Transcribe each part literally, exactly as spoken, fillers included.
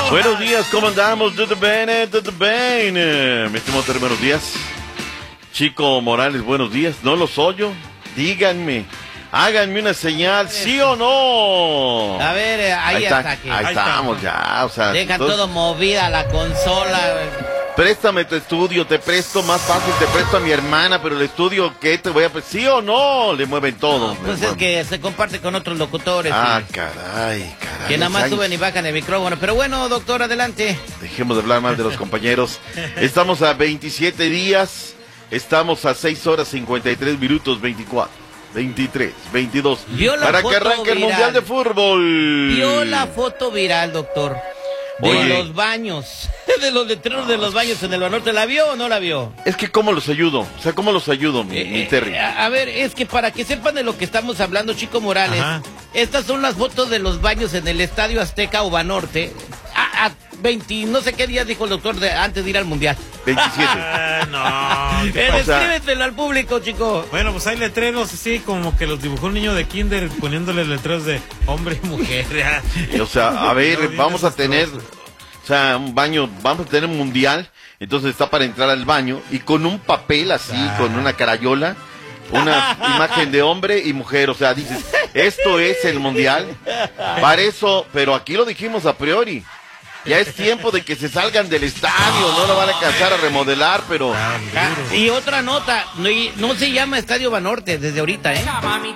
Buenos días, ¿cómo andamos? Tudo bene, tudo bene. Mi estimado Terry, buenos días. Chico Morales, buenos días. ¿No los oyo? Díganme. Háganme una señal, ¿sí o no? A ver, eh, ahí, ahí está, hasta aquí. Ahí, ahí estamos está. ya, o sea. Dejan entonces, todo movida la consola. Préstame tu estudio, te presto más fácil, te presto a mi hermana, pero el estudio, ¿qué te voy a prestar? ¿Sí o no? Le mueven todo. No, pues es que se comparte con otros locutores. Ah, y... caray, caray. Que nada más Ay, suben y bajan el micrófono. Pero bueno, doctor, adelante. Dejemos de hablar mal de los compañeros. Estamos a veintisiete días, estamos a seis horas cincuenta y tres minutos, veinticuatro, veintitrés, veintidós. Para que arranque el Mundial de Fútbol. Vio la foto viral, doctor. De Oye. los baños, de los letreros de los baños en el Banorte. ¿La vio o no la vio? Es que ¿cómo los ayudo? O sea, ¿cómo los ayudo, mi, Eh, mi eh, Terry? a, a ver, es que para que sepan de lo que estamos hablando, Chico Morales, Ajá. estas son las fotos de los baños en el Estadio Azteca o Banorte. A, a veinte, no sé qué días dijo el doctor de, antes de ir al Mundial. veintisiete. Ah, no. ¿qué Eh, pasa? Descríbetelo al público, chico. Bueno, pues hay letreros así como que los dibujó un niño de kinder poniéndole letreros de hombre y mujer. O sea, a ver, No, bien vamos a tener, desastroso. o sea, un baño, vamos a tener un mundial, entonces está para entrar al baño y con un papel así, Ah. con una carayola, una imagen de hombre y mujer, o sea, dices, esto es el mundial, para eso, pero aquí lo dijimos a priori. Ya es tiempo de que se salgan del estadio, no lo van a alcanzar a remodelar, pero... Ah, Ah, duro. y otra nota, no, y no se llama Estadio Banorte desde ahorita, ¿eh?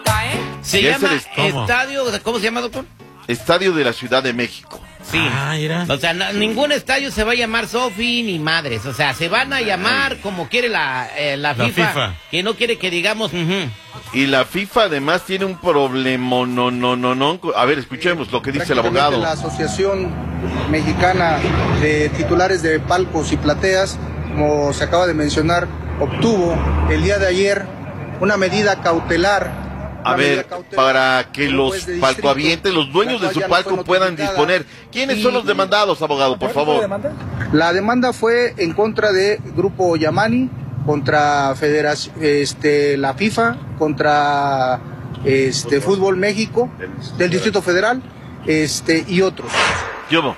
Se ¿Y ese llama es cómo? Estadio, ¿cómo se llama, doctor? Estadio de la Ciudad de México. Sí. Ah, mira. O sea, no- ningún estadio se va a llamar Sofi ni Madres. O sea, se van a llamar como quiere la, eh, la, La FIFA, FIFA. que no quiere que digamos. Ujú. Y la FIFA además tiene un problema, no, no, no, no. A ver, escuchemos lo que dice el abogado. La Asociación Mexicana de Titulares de Palcos y Plateas, como se acaba de mencionar, obtuvo el día de ayer una medida cautelar. A una medida ver, cautelar para que por un los juez de distrito, palcohabientes, los dueños la de cual su ya no fue palco puedan notificada. disponer. ¿Quiénes Y- son los demandados, abogado, por favor? La demanda fue en contra de Grupo Yamani, contra Federación, este, la FIFA, contra este, Fútbol México, del Distrito Federal, este, y otros. ¿Qué hubo?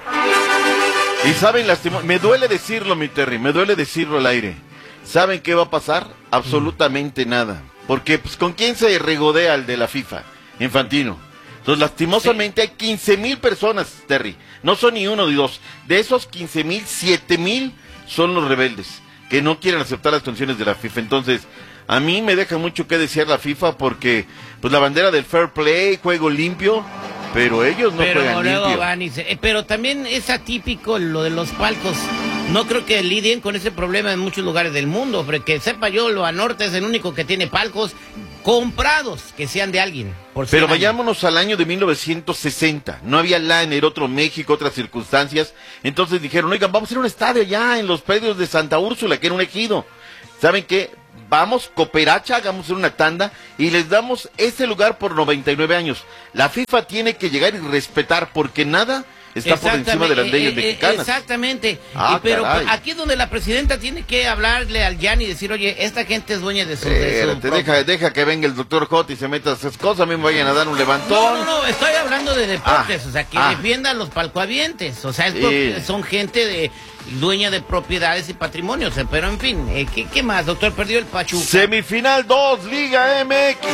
Y saben, lastimo- me duele decirlo, mi Terry, me duele decirlo al aire. ¿Saben qué va a pasar? Absolutamente nada. Porque, pues, ¿con quién se regodea el de la FIFA? Infantino. Entonces, lastimosamente hay quince mil personas, Terry. No son ni uno ni dos. De esos quince mil, siete mil son los rebeldes, que no quieren aceptar las condiciones de la FIFA. Entonces, a mí me deja mucho que desear la FIFA porque, pues, la bandera del fair play, juego limpio, pero ellos no pero juegan luego limpio. van y se- eh, pero también es atípico lo de los palcos. No creo que lidien con ese problema en muchos lugares del mundo. Porque sepa yo, lo Banorte es el único que tiene palcos comprados que sean de alguien. Por Pero cien años. vayámonos al año de mil novecientos sesenta. No había lana, era otro México, otras circunstancias. Entonces dijeron, oigan, vamos a ir a un estadio allá en los predios de Santa Úrsula, que era un ejido. ¿Saben qué? Vamos, cooperacha, hagamos una tanda y les damos ese lugar por noventa y nueve años. La FIFA tiene que llegar y respetar porque nada está por encima de las leyes eh, eh, mexicanas. Exactamente. Ah, Y pero caray. aquí es donde la presidenta tiene que hablarle al Gianni y decir, oye, esta gente es dueña de su... de su Espérate, propio- deja, deja que venga el doctor J y se meta a esas cosas, a mí me vayan a dar un levantón. No, no, no, estoy hablando de deportes, Ah, o sea, que ah. defiendan los palcohabientes, o sea, es Sí. pro- son gente de dueña de propiedades y patrimonios, o sea, pero en fin, eh, ¿qué, qué más, doctor? Perdió el Pachuca. Semifinal dos, Liga M X.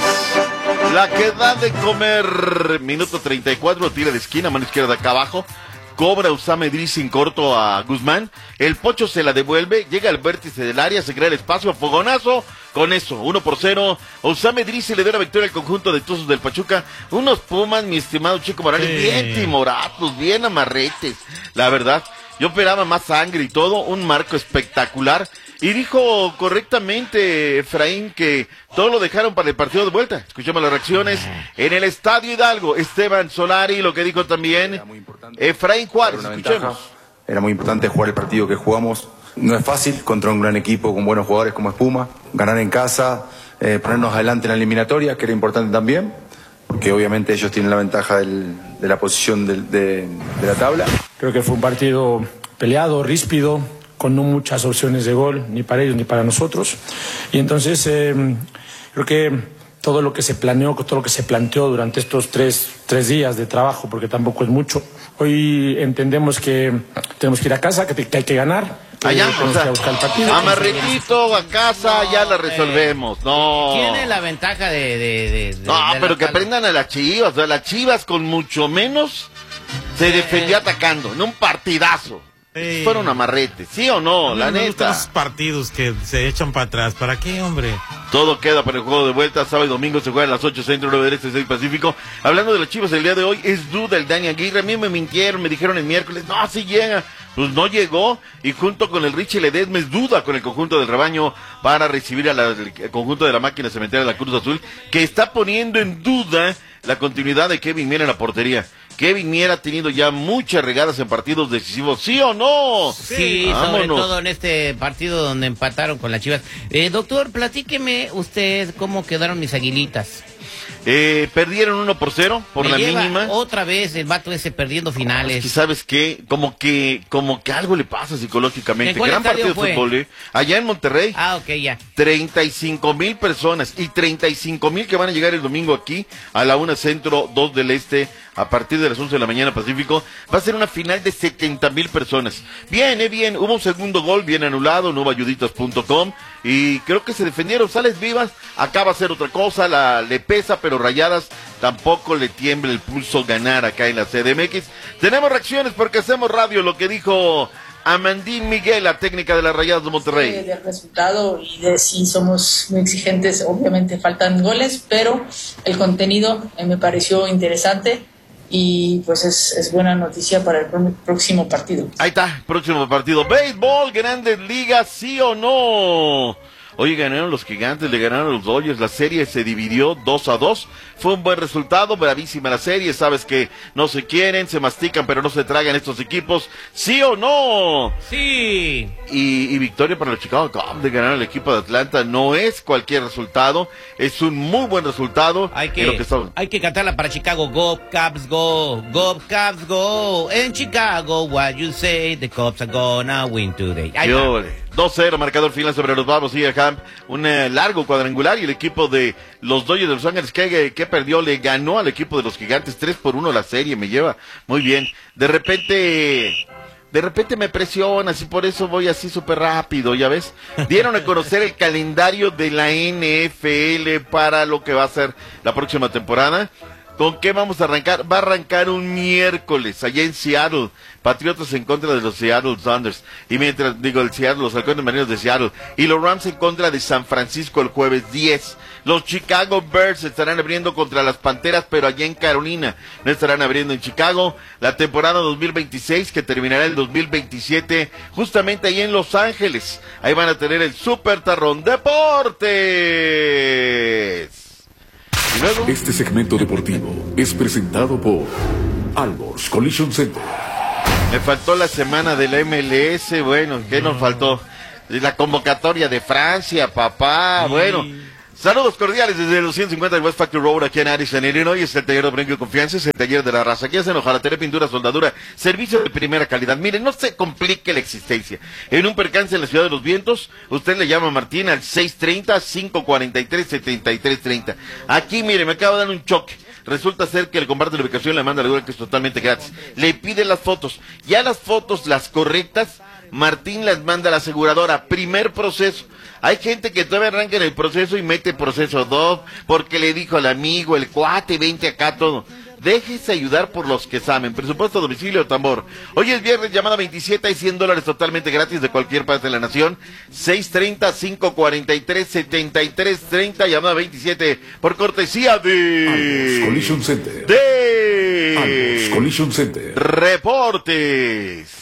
La que da de comer. Minuto treinta y cuatro, tira de esquina, mano izquierda acá abajo. Cobra Usame Idris en corto a Guzmán. El Pocho se la devuelve. Llega al vértice del área, se crea el espacio. Fogonazo. Con eso, uno por cero. Usame Idris le dio la victoria al conjunto de Tuzos del Pachuca. Unos Pumas, mi estimado Chico Morales, Sí. bien timoratos, bien amarretes. La verdad, yo esperaba más sangre y todo. Un marco espectacular. Y dijo correctamente Efraín que todo lo dejaron para el partido de vuelta. Escuchemos las reacciones en el Estadio Hidalgo. Esteban Solari, lo que dijo también Era muy importante. Efraín Juárez. Era una Escuchemos. ventaja. Era muy importante jugar el partido que jugamos. No es fácil contra un gran equipo con buenos jugadores como Espuma. Ganar en casa, eh, ponernos adelante en la eliminatoria, que era importante también. Porque obviamente ellos tienen la ventaja del- de la posición del- de, de la tabla. Creo que fue un partido peleado, ríspido, con no muchas opciones de gol, ni para ellos ni para nosotros. Y entonces eh, creo que todo lo que se planeó, todo lo que se planteó durante estos tres, tres días de trabajo, porque tampoco es mucho, Hoy entendemos que tenemos que ir a casa, que, te, que hay que ganar. Allá, eh, tenemos o sea, que buscar el partido. amarretito a casa, no, ya la resolvemos. No. Tiene la ventaja de... de, de, de no, de pero que local. aprendan a las Chivas. O sea, las Chivas con mucho menos se defendió atacando. En un partidazo. Sí. Fueron amarretes, ¿sí o no? A mí La me neta. gustan esos partidos que se echan para atrás. ¿Para qué, hombre? Todo queda para el juego de vuelta. Sábado y domingo se juega a las ocho centro, nueve del este, seis pacífico. Hablando de las Chivas el día de hoy, es duda el Dani Aguirre. A mí me mintieron, me dijeron el miércoles, no, sí llega. Pues no llegó. Y junto con el Richie Ledesma es duda con el conjunto del rebaño para recibir al conjunto de la máquina cementera de la Cruz Azul, que está poniendo en duda la continuidad de Kevin Miera en la portería. Kevin Miera ha tenido ya muchas regadas en partidos decisivos, ¿sí o no? Sí, Vámonos. sobre todo en este partido donde empataron con las Chivas. Eh, doctor, platíqueme usted cómo quedaron mis aguilitas. Eh, perdieron uno por cero por Me la lleva mínima. otra vez el vato ese perdiendo finales. Y sabes qué, como que, como que algo le pasa psicológicamente. ¿En cuál Gran estadio partido de fue? fútbol, ¿eh? Allá en Monterrey. Ah, ok, ya. treinta y cinco mil personas y treinta y cinco mil que van a llegar el domingo aquí a la una centro, dos del este, a partir de las once de la mañana Pacífico. Va a ser una final de setenta mil personas. Bien, eh, bien. Hubo un segundo gol bien anulado, nueva ayuditas punto com, y creo que se defendieron. Sales Vivas acaba a hacer otra cosa, la le pesa, pero Rayadas tampoco le tiembla el pulso ganar acá en la C D M X. Tenemos reacciones porque hacemos radio, lo que dijo Amandín Miguel, la técnica de las Rayadas de Monterrey. De, del resultado y de si somos muy exigentes, obviamente faltan goles, pero el contenido eh, me pareció interesante y pues es, es buena noticia para el pr- próximo partido. Ahí está, próximo partido. Béisbol, Grandes Ligas, ¿sí o no? Oye, ganaron los Gigantes, le ganaron los Dodgers, la serie se dividió dos a dos, fue un buen resultado, bravísima la serie, sabes que no se quieren, se mastican pero no se tragan estos equipos, ¿sí o no? Sí. Y, y victoria para los Chicago Cubs de ganar al equipo de Atlanta, no es cualquier resultado, es un muy buen resultado. Hay en lo que, que está... hay que cantarla para Chicago. Go, Cubs, go. Go, Cubs, go. En Chicago, what you say, the Cubs are gonna win today. Ahí va. dos cero, marcador final sobre los Bravos y el Camp, un eh, largo cuadrangular y el equipo de los Dodgers de Los Ángeles que, que perdió, le ganó al equipo de los Gigantes tres por uno la serie, me lleva muy bien. De repente, de repente me presionas y por eso voy así súper rápido, ¿ya ves? Dieron a conocer el calendario de la N F L para lo que va a ser la próxima temporada. ¿Con qué vamos a arrancar? Va a arrancar un miércoles allá en Seattle. Patriotas en contra de los Seattle Sounders. Y mientras, digo, el Seattle, los halcones marinos de Seattle. Y los Rams en contra de San Francisco el jueves diez. Los Chicago Bears estarán abriendo contra las Panteras, pero allá en Carolina. No estarán abriendo en Chicago. La temporada dos mil veintiséis, que terminará el dos mil veintisiete, justamente ahí en Los Ángeles. Ahí van a tener el Super Tarrón Deportes. Luego... Este segmento deportivo es presentado por Alborz Collision Center. Me faltó la semana de la M L S, bueno, ¿qué nos faltó? La convocatoria de Francia, papá, bueno. Saludos cordiales desde los ciento cincuenta de West Factory Road aquí en Addison, Illinois. Es el taller de Brinco y Confianza, es el taller de la raza. Aquí hacen hojalatería, pintura, soldadura, servicio de primera calidad. Miren, no se complique la existencia. En un percance en la Ciudad de los Vientos, usted le llama a Martín al seis treinta, cinco cuarenta y tres, setenta y tres treinta. Aquí, mire, me acaba de dar un choque. Resulta ser que el comparte la ubicación, le manda la dura que es totalmente gratis. Le pide las fotos. Ya las fotos, las correctas, Martín las manda a la aseguradora. Primer proceso. Hay gente que todavía arranca en el proceso y mete proceso dos, porque le dijo al amigo, el cuate, vente acá, todo. Déjese ayudar por los que saben. Presupuesto a domicilio, tambor. Hoy es viernes, llamada veintisiete, hay cien dólares totalmente gratis de cualquier parte de la nación. seis treinta, cinco cuarenta y tres, setenta y tres treinta, llamada veintisiete, por cortesía de... Alborz Collision Center. De... Alborz Collision Center. Reportes.